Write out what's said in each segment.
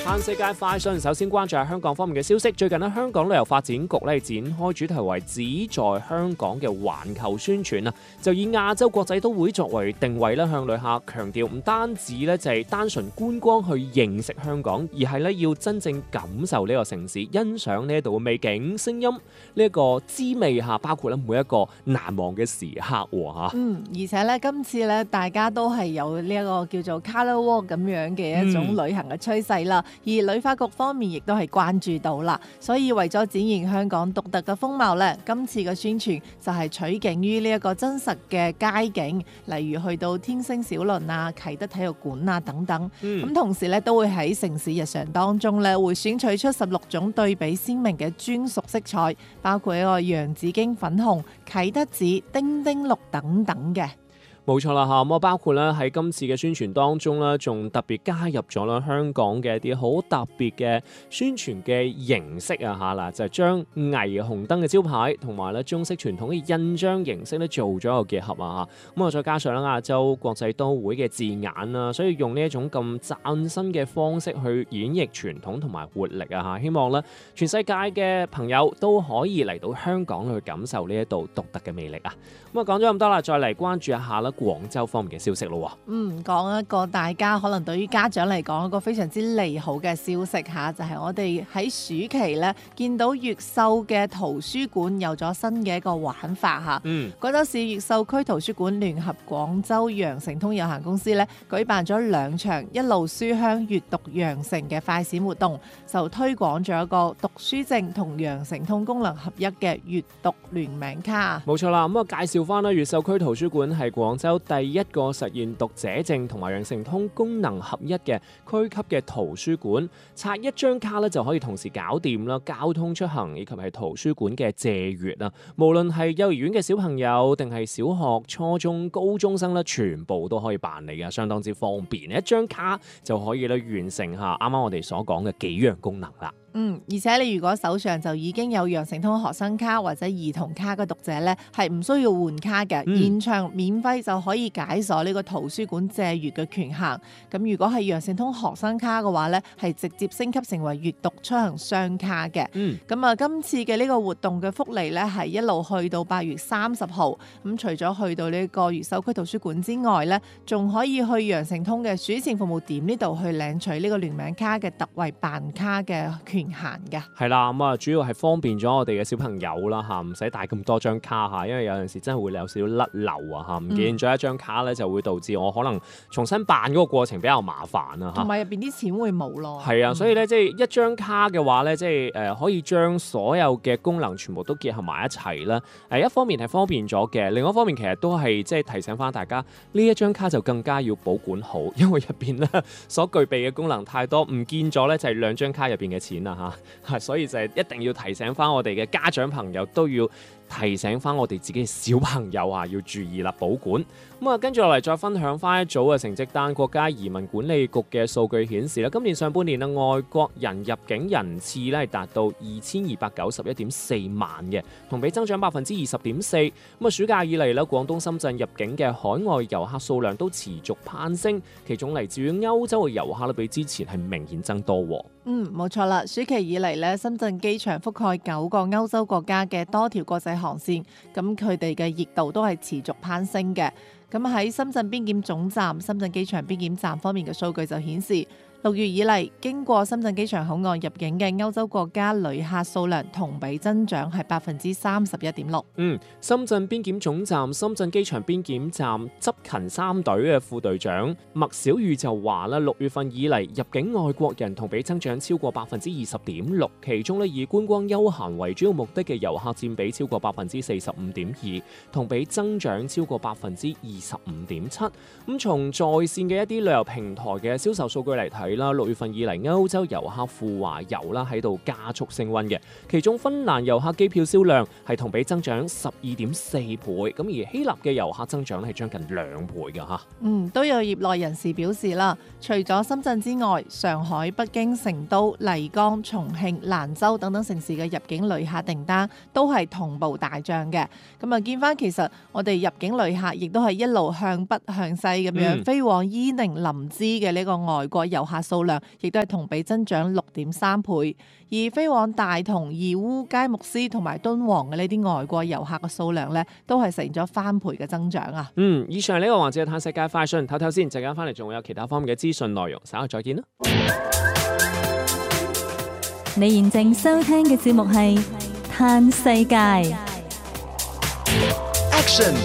看世界快訊，首先關注下香港方面嘅消息。最近咧，香港旅遊發展局咧展開主題為只在香港嘅環球宣傳啊，就以亞洲國際都會作為定位咧，向旅客強調唔單止咧就係單純觀光去認識香港，而係咧要真正感受呢個城市，欣賞呢一度嘅美景、聲音呢一個滋味嚇，包括咧每一個難忘嘅時刻喎嚇。 而且咧今次咧大家都係有呢一個叫做 Colour Walk 咁樣嘅一種旅行嘅趨勢啦。而旅發局方面亦都係關注到啦，所以為咗展現香港獨特嘅風貌咧，今次嘅宣傳就係取景於呢一個真實嘅街景，例如去到天星小輪啊、啟德體育館啊等等。咁同時咧都會喺城市日常當中咧，會選取出16種對比鮮明嘅專屬色彩，包括一個洋紫荊粉紅、啟德紫、丁丁綠等等嘅。 冇錯啦嚇，咁包括咧喺今次嘅宣傳當中咧，仲特別加入咗啦香港嘅一啲好特別嘅宣傳嘅形式啊嚇啦，就係將霓虹燈嘅招牌同埋咧中式傳統嘅印章形式咧做咗一個結合啊嚇，咁啊再加上咧亞洲國際都會嘅字眼啦，所以用呢一種咁嶄新嘅方式去演繹傳統同埋活力啊嚇，希望咧全世界嘅朋友都可以嚟到香港去感受呢一度獨特嘅魅力啊！咁啊講咗咁多啦，再嚟關注一下啦廣州方面嘅消息咯。 講一個大家可能對於家長嚟講一個非常之利好嘅消息嚇，就係我哋喺暑期咧見到越秀嘅圖書館有咗新嘅一個玩法嚇。廣州市越秀區圖書館聯合廣州羊城通有限公司咧舉辦咗2場一路書香閱讀羊城嘅快閃活動，就推廣咗一個讀書證同羊城通功能合一嘅閱讀聯名卡。 冇錯啦，咁啊介紹翻啦，越秀區圖書館係廣州第一個實現讀者證同埋羊城通功能合一嘅區級嘅圖書館，刷一張卡咧就可以同時搞掂啦，交通出行以及係圖書館嘅借閱啊，無論係幼兒園嘅小朋友定係小學、初中、高中生咧，全部都可以辦理嘅，相當之方便，一張卡就可以咧完成下啱啱我哋所講嘅幾樣功能啦。 而且你如果手上就已經有羊城通學生卡或者兒童卡嘅讀者咧，係唔需要換卡嘅，現場免費就可以解鎖呢個圖書館借閱嘅權限。咁如果係羊城通學生卡嘅話咧，係直接升級成為閱讀出行雙卡嘅。今次嘅呢個活動嘅福利咧係一路去到8月30號。咁除咗去到呢個越秀區圖書館之外咧，仲可以去羊城通嘅書城服務點呢度去領取呢個聯名卡嘅特惠辦卡嘅權限嘅。 係啦，咁啊主要係方便咗我哋嘅小朋友啦嚇，唔使帶咁多張卡嚇，因為有陣時真係會有少少甩漏啊嚇，唔見咗一張卡咧就會導致我可能重新辦嗰個過程比較麻煩啊嚇， 同埋入邊啲錢會冇咯。 係啊，所以咧即係一張卡嘅話咧，即係可以將所有嘅功能全部都結合埋一齊啦。一方面係方便咗嘅，另一方面其實都係即係提醒翻大家，呢一張卡就更加要保管好，因為入邊咧所具備嘅功能太多，唔見咗咧就係2張卡入邊嘅錢啊嚇，所以就係一定要提醒翻我哋嘅家長朋友，都要提醒翻我哋自己嘅小朋友啊，要注意啦，保管。跟住落嚟再分享翻一組嘅成績單。國家移民管理局嘅數據顯示啦，今年上半年外國人入境人次咧係達到2291.4萬嘅，同比增長20.4%。暑假以嚟咧，廣東深圳入境嘅海外遊客數量都持續攀升，其中嚟自於歐洲嘅遊客比之前係明顯增多。 冇錯啦，暑期以嚟咧，深圳機場覆蓋9個歐洲國家嘅多條國際航線，咁佢哋嘅熱度都係持續攀升嘅。咁喺深圳邊檢總站、深圳機場邊檢站方面嘅數據就顯示，6月以嚟經過深圳機場口岸入境嘅歐洲國家旅客數量同比增長係31.6%。 深圳邊檢總站、深圳機場邊檢站執勤3隊嘅副隊長麥小雨就話啦，6月份以嚟入境外國人同比增長超過20.6%，其中咧以觀光休閒為主要目的嘅遊客佔比超過45.2%，同比增長超過25.7%。從在線嘅一啲旅遊平台嘅銷售數據嚟睇啦，6月份以嚟歐洲遊客赴華遊啦喺度加速升溫嘅，其中芬蘭遊客機票銷量係同比增長12.4倍，咁而希臘嘅遊客增長係將近2倍㗎嚇。 都有業內人士表示啦，除咗深圳之外，上海、北京、成都、麗江、重慶、蘭州等等城市嘅入境旅客訂單都係同步大漲嘅。見翻其實我哋入境旅客亦都係一一路向北向西咁樣飛往伊寧林芝嘅呢個外國遊客數量，亦都係同比增長6.3倍。而飛往大同、義烏、佳木斯同埋敦煌嘅呢啲外國遊客嘅數量咧，都係成咗翻倍嘅增長啊！ 以上呢個環節係探世界快訊，唞先，陣間翻嚟仲會有其他方面嘅資訊內容，稍後再見啦。 你現正收聽嘅節目係《探世界》。 Action！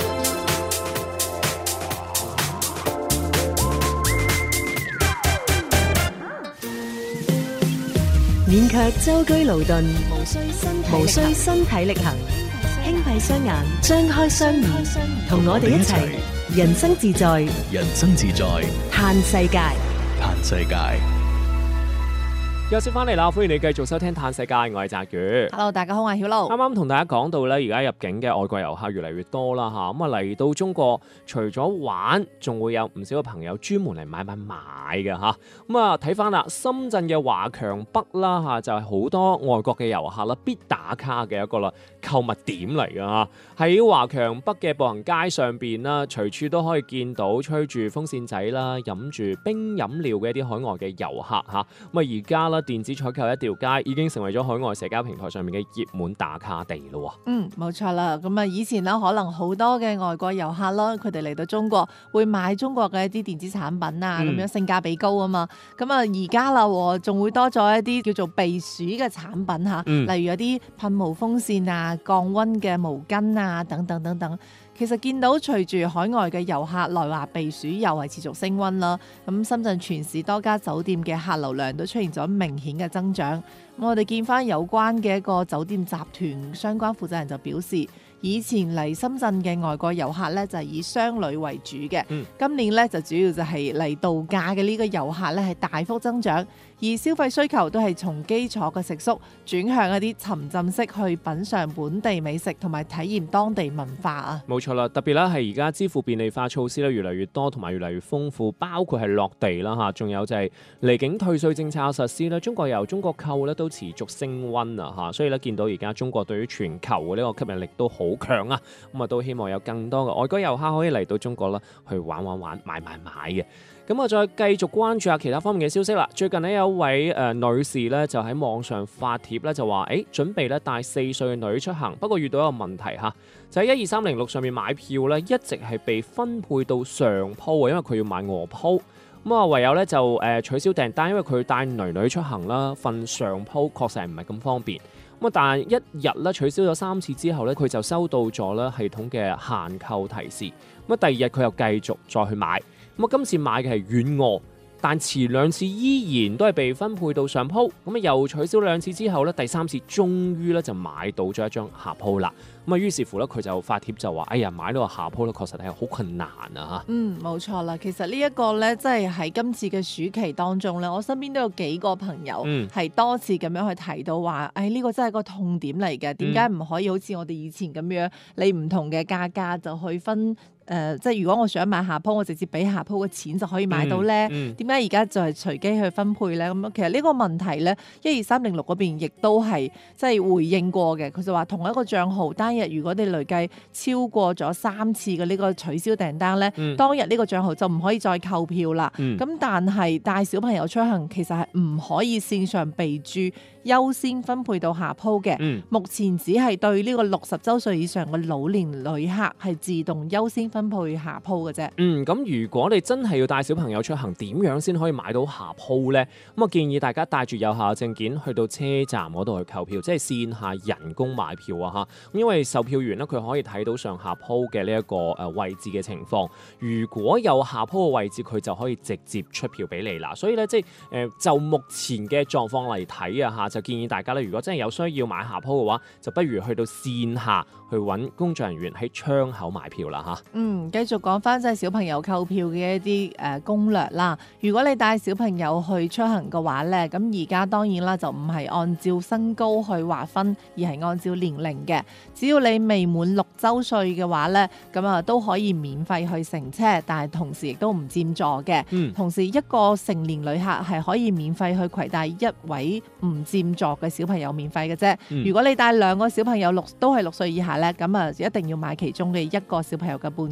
免卻舟車勞頓，無需身體力行，輕閉雙眼，張開雙耳，同我哋一齊人生自在， 人生自在， 嘆世界。 嘆世界。 休息翻嚟啦，歡迎你繼續收聽《嘆世界》，我係澤宇。 Hello， 大家好，我係曉露。 啱啱同大家講到咧，而家入境嘅外國遊客越嚟越多啦嚇，咁啊嚟到中國，除咗玩，仲會有唔少嘅朋友專門嚟買嘅嚇。咁啊睇翻啦，深圳嘅華強北啦嚇，就係好多外國嘅遊客啦必打卡嘅一個啦購物點嚟㗎嚇。喺華強北嘅步行街上邊啦，隨處都可以見到吹住風扇仔啦、飲住冰飲料嘅一啲海外嘅遊客嚇。咁啊而家啦，電子採購一條街已經成為咗海外社交平台上面嘅熱門打卡地咯。 冇錯啦。咁啊，以前咧可能好多嘅外國遊客啦，佢哋嚟到中國會買中國嘅一啲電子產品啊，咁樣性價比高啊嘛。咁啊，而家啦仲會多咗一啲叫做避暑嘅產品嚇，例如有啲噴霧風扇啊、降溫嘅毛巾啊等等等等。其實見到隨住海外嘅遊客來華避暑又係持續升溫啦，咁深圳全市多家酒店嘅客流量都出現咗明顯嘅增長。我哋見翻有關嘅一個酒店集團相關負責人就表示，以前嚟深圳嘅外國遊客咧就係以商旅為主嘅，今年咧就主要就係嚟度假嘅呢個遊客咧係大幅增長，而消費需求都係從基礎嘅食宿轉向一啲沉浸式去品嚐本地美食同埋體驗當地文化啊。 冇錯啦，特別啦係而家支付便利化措施咧越嚟越多同埋越嚟越豐富，包括係落地啦嚇，仲有就係離境退稅政策實施啦，中國遊、中國購咧都持續升溫啊嚇，所以咧見到而家中國對於全球嘅呢個吸引力都好強啊，咁啊都希望有更多嘅外國遊客可以嚟到中國啦，去玩、買嘅。咁啊，再繼續關注下其他方面嘅消息啦。最近呢，有一位女士咧就喺網上發帖咧就話，準備咧帶4歲嘅女出行，不過遇到一個問題嚇，就喺12306上面買票咧，一直係被分配到上鋪啊，因為佢要買臥鋪。咁啊，唯有咧就取消訂單，因為佢帶女出行啦，瞓上鋪確實係唔係咁方便。咁啊，但係一日咧取消咗3次之後咧，佢就收到咗咧系統嘅限購提示。咁啊，第二日佢又繼續再去買。咁啊，今次買嘅係遠臥，但前2次依然都係被分配到上鋪。咁啊，又取消2次之後咧，第3次終於咧就買到咗一張下鋪啦。咁啊，於是乎咧，佢就發帖就話：哎呀，買到個下鋪咧，確實係好困難啊！嚇。 冇錯啦。其實呢一個咧，即係喺今次嘅暑期當中咧，我身邊都有幾個朋友係多次咁樣去提到話：呢個真係個痛點嚟嘅。點解唔可以好似我哋以前咁樣，你唔同嘅價格就去分？即係如果我想買下鋪，我直接俾下鋪嘅錢就可以買到咧。點解而家就係隨機去分配咧？咁其實呢個問題咧，12306嗰邊亦都係即係回應過嘅。佢就話同一個帳號單日，如果你累計超過咗3次嘅呢個取消訂單咧，當日呢個帳號就唔可以再購票啦。咁但係帶小朋友出行其實係唔可以線上備註優先分配到下鋪嘅。目前只係對呢個60周歲以上嘅老年旅客係自動優先分配下鋪嘅啫。 咁如果你真係要帶小朋友出行，點樣先可以買到下鋪呢？咁我建議大家帶住有效證件去到車站嗰度去購票，即係線下人工買票啊嚇。因為售票員咧，佢可以睇到上下鋪嘅呢一個位置嘅情況。如果有下鋪嘅位置，佢就可以直接出票俾你啦。所以咧，即係就目前嘅狀況嚟睇啊嚇，就建議大家咧，如果真係有需要買下鋪嘅話，就不如去到線下去揾工作人員喺窗口買票啦嚇。 繼續講翻即係小朋友購票嘅一啲攻略啦。如果你帶小朋友去出行嘅話咧，咁而家當然啦就唔係按照身高去劃分，而係按照年齡嘅。只要你未滿6周歲嘅話咧，咁啊都可以免費去乘車，但係同時亦都唔佔座嘅。同時一個成年旅客係可以免費去攜帶1位唔佔座嘅小朋友免費嘅啫。如果你帶2個小朋友都係6歲以下咧，咁啊一定要買其中嘅1個小朋友嘅半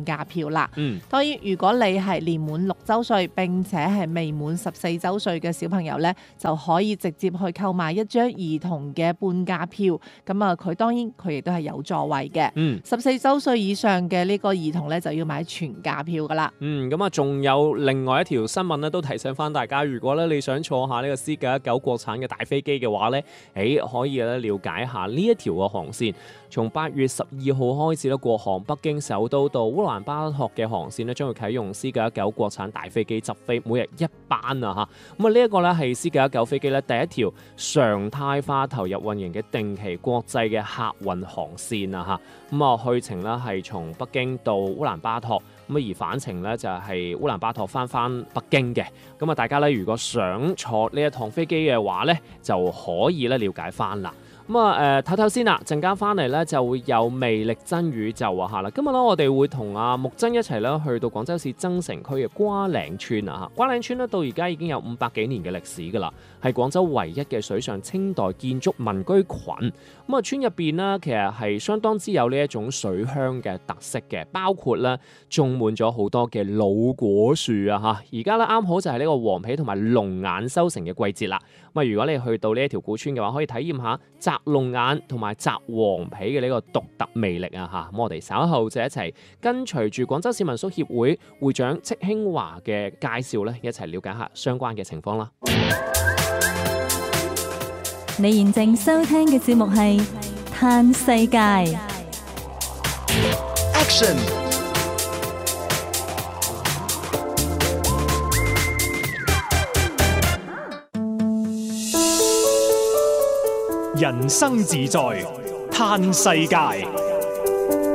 價票啦。 嗯， 當然，如果你係年滿6週歲並且係未滿14週歲嘅小朋友咧，就可以直接去購買一張兒童嘅半價票。咁啊，佢亦都係有座位嘅。14週歲以上嘅呢個兒童咧，就要買全價票噶啦。 咁啊，仲有另外一條新聞咧，都提醒翻大家，如果咧你想坐下呢個 C919國產嘅大飛機嘅話咧，可以咧了解下呢一條嘅航線。從8月12號開始咧，過航北京首都到烏蘭巴托嘅航線咧，將會啟用 C919國產大飛機執飛，每日1班啊嚇。咁啊，呢一個咧係 C919飛機咧第一條常態化投入運營嘅定期國際嘅客運航線啊嚇。咁啊，去程咧係從北京到烏蘭巴托，咁啊而返程咧就係烏蘭巴托翻北京嘅。咁啊，大家咧如果想坐呢一趟飛機嘅話咧，就可以咧了解翻啦。咁啊唞唞先啦，陣間翻嚟咧就會有魅力真宇宙啊嚇啦！今日咧我哋會同阿木真一齊咧去到廣州市增城區嘅瓜嶺村啊嚇。瓜嶺村咧到而家已經有500幾年嘅歷史㗎啦，係廣州唯一嘅水上清代建築民居群。咁啊村入邊呢，其實係相當之有呢一種水鄉嘅特色嘅，包括咧種滿咗好多嘅老果樹啊嚇。而家咧啱好就係呢個黃皮同埋龍眼收成嘅季節啦。咁啊如果你去到呢一條古村嘅話，可以體驗下摘龍眼同埋摘黃皮嘅呢個獨特魅力啊嚇！咁我哋稍後就一齊跟隨住廣州市民宿協會會長戚興華嘅介紹咧，一齊了解下相關嘅情況啦。 你現正收聽嘅節目係《嘆世界》。 Action！ 人生自在，嘆世界。